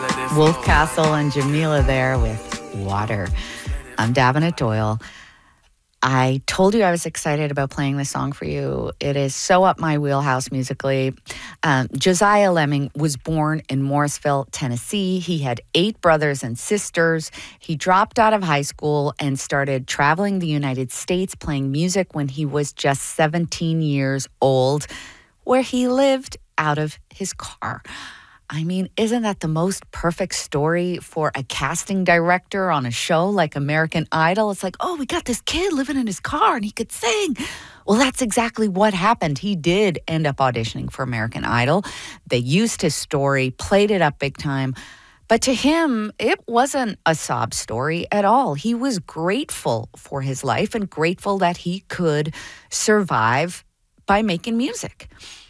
Wolf Castle and Jamila there with Water. I'm Davenant Doyle. I told you I was excited about playing this song for you. It is so up my wheelhouse musically. Josiah Lemming was born in Morrisville, Tennessee. He had 8 brothers and sisters. He dropped out of high school and started traveling the United States playing music when he was just 17 years old, where he lived out of his car. I mean, isn't that the most perfect story for a casting director on a show like American Idol? It's like, oh, we got this kid living in his car and he could sing. Well, that's exactly what happened. He did end up auditioning for American Idol. They used his story, played it up big time. But to him, it wasn't a sob story at all. He was grateful for his life and grateful that he could survive by making music.